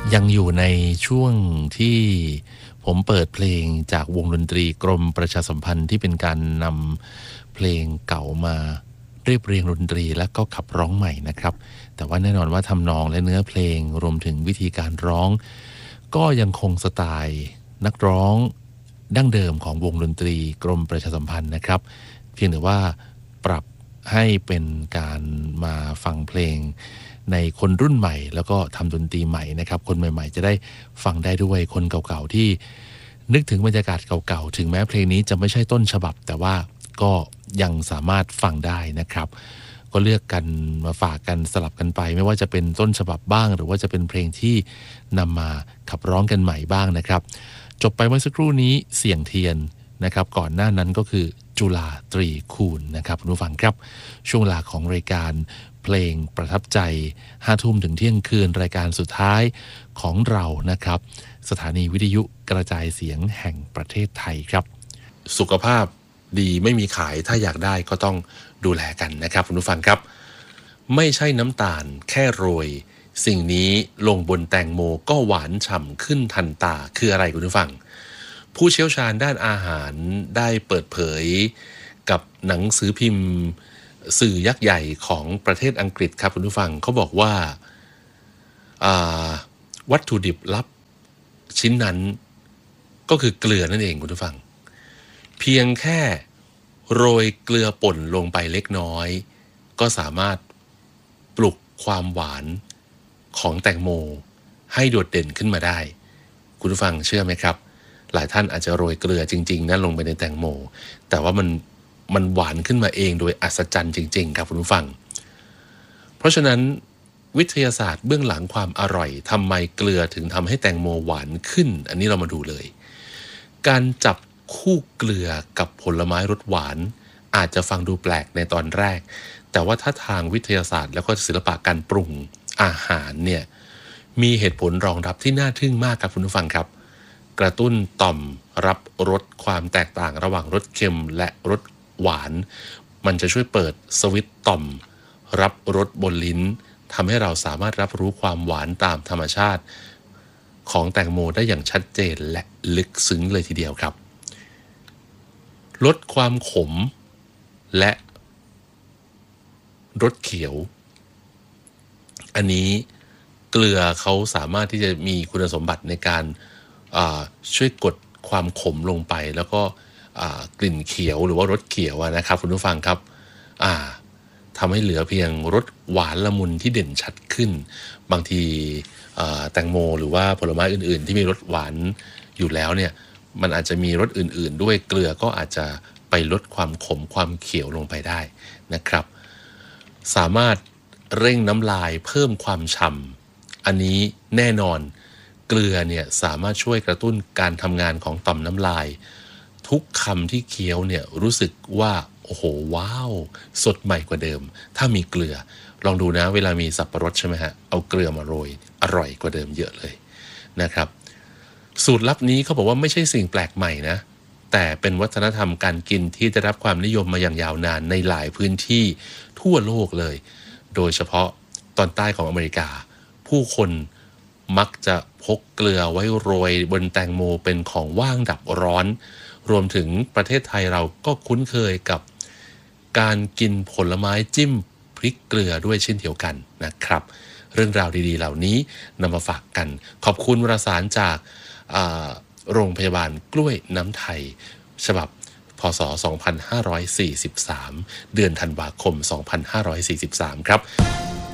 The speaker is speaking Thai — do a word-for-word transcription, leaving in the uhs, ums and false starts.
ยังอยู่ในช่วงที่ผมเปิดเพลงจากวงดนตรีกรมประชาสัมพันธ์ที่เป็นการนำเพลงเก่ามาเรียบเรียงดนตรีและก็ขับร้องใหม่นะครับแต่ว่าแน่นอนว่าทำนองและเนื้อเพลงรวมถึงวิธีการร้องก็ยังคงสไตล์นักร้องดั้งเดิมของวงดนตรีกรมประชาสัมพันธ์นะครับเพียงแต่ว่าปรับให้เป็นการมาฟังเพลงในคนรุ่นใหม่แล้วก็ทำดนตรีใหม่นะครับคนใหม่ๆจะได้ฟังได้ด้วยคนเก่าๆที่นึกถึงบรรยากาศเก่าๆถึงแม้เพลงนี้จะไม่ใช่ต้นฉบับแต่ว่าก็ยังสามารถฟังได้นะครับก็เลือกกันมาฝากกันสลับกันไปไม่ว่าจะเป็นต้นฉบับบ้างหรือว่าจะเป็นเพลงที่นำมาขับร้องกันใหม่บ้างนะครับจบไปเมื่อสักครู่นี้เสียงเทียนนะครับก่อนหน้านั้นก็คือจุฬาตรีคูณนะครับคุณผู้ฟังครับช่วงเวลาของรายการเพลงประทับใจห้าทุ่มถึงเที่ยงคืนรายการสุดท้ายของเรานะครับสถานีวิทยุกระจายเสียงแห่งประเทศไทยครับสุขภาพดีไม่มีขายถ้าอยากได้ก็ต้องดูแลกันนะครับคุณผู้ฟังครับไม่ใช่น้ำตาลแค่โรยสิ่งนี้ลงบนแตงโมก็หวานฉ่ำขึ้นทันตาคืออะไรคุณผู้ฟังผู้เชี่ยวชาญด้านอาหารได้เปิดเผยกับหนังสือพิมพ์สื่อยักษ์ใหญ่ของประเทศอังกฤษครับคุณผู้ฟังเขาบอกว่าวัตถุดิบลับชิ้นนั้นก็คือเกลือนั่นเองคุณผู้ฟังเพียงแค่โรยเกลือป่นลงไปเล็กน้อยก็สามารถปลุกความหวานของแตงโมให้โดดเด่นขึ้นมาได้คุณผู้ฟังเชื่อไหมครับหลายท่านอาจจะโรยเกลือจริงๆนะลงไปในแตงโมแต่ว่ามันมันหวานขึ้นมาเองโดยอัศจรรย์จริงๆครับคุณผู้ฟังเพราะฉะนั้นวิทยาศาสตร์เบื้องหลังความอร่อยทำไมเกลือถึงทำให้แตงโมหวานขึ้นอันนี้เรามาดูเลยการจับคู่เกลือกับผลไม้รสหวานอาจจะฟังดูแปลกในตอนแรกแต่ว่าถ้าทางวิทยาศาสตร์แล้วก็ศิลปะการปรุงอาหารเนี่ยมีเหตุผลรองรับที่น่าทึ่งมากครับคุณผู้ฟังครับกระตุ้นต่อมรับรสความแตกต่างระหว่างรสเค็มและรสหวานมันจะช่วยเปิดสวิตช์ต่อมรับรสบนลิ้นทำให้เราสามารถรับรู้ความหวานตามธรรมชาติของแตงโมได้อย่างชัดเจนและลึกซึ้งเลยทีเดียวครับลดความขมและรสเขียวอันนี้เกลือเขาสามารถที่จะมีคุณสมบัติในการช่วยกดความขมลงไปแล้วก็กลิ่นเขียวหรือว่ารสเขียวนะครับคุณผู้ฟังครับทำให้เหลือเพียงรสหวานละมุนที่เด่นชัดขึ้นบางทีแตงโมหรือว่าผลไม้อื่นๆที่มีรสหวานอยู่แล้วเนี่ยมันอาจจะมีรสอื่นๆด้วยเกลือก็อาจจะไปลดความขมความเขียวลงไปได้นะครับสามารถเร่งน้ำลายเพิ่มความฉ่ำอันนี้แน่นอนเกลือเนี่ยสามารถช่วยกระตุ้นการทำงานของต่อมน้ำลายทุกคำที่เคี้ยวเนี่ยรู้สึกว่าโอ้โหว้าวสดใหม่กว่าเดิมถ้ามีเกลือลองดูนะเวลามีสับปะรดใช่ไหมฮะเอาเกลือมาโรยอร่อยกว่าเดิมเยอะเลยนะครับสูตรลับนี้เขาบอกว่าไม่ใช่สิ่งแปลกใหม่นะแต่เป็นวัฒนธรรมการกินที่ได้รับความนิยมมาอย่างยาวนานในหลายพื้นที่ทั่วโลกเลยโดยเฉพาะตอนใต้ของอเมริกาผู้คนมักจะพกเกลือไว้โรยบนแตงโมเป็นของว่างดับร้อนรวมถึงประเทศไทยเราก็คุ้นเคยกับการกินผลไม้จิ้มพริกเกลือด้วยเช่นเดียวกันนะครับเรื่องราวดีๆเหล่านี้นำมาฝากกันขอบคุณวารสารจากโรงพยาบาลกล้วยน้ำไทยฉบับพ.ศ. สองพันห้าร้อยสี่สิบสามเดือนธันวาคมสองพันห้าร้อยสี่สิบสามครับ